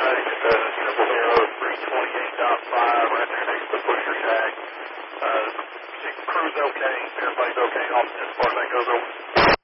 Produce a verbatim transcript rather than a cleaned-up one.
riding at the Triple Arrow three twenty-eight point five right there next to the Busher Shack. Uh, crew's okay. Everybody's okay off as far as that goes over.